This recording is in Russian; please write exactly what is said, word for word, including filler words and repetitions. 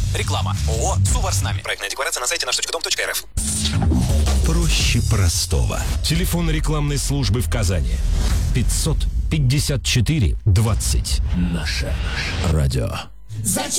Реклама. ООО «Сувар с нами». Проектная декларация на сайте наш точка дом точка эр эф. Проще простого. Телефон рекламной службы в Казани. пятьсот пятьдесят четыре двадцать. Наше радио. Зачем?